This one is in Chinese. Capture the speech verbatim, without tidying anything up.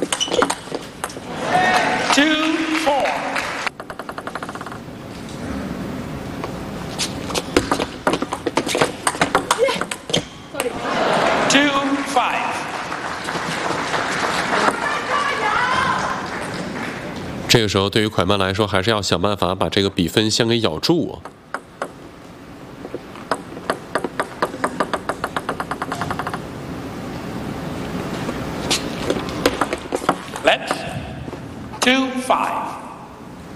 Two four. Two five. 这个时候，对于蒯曼来说，还是要想办法把这个比分先给咬住啊。 Let's two five.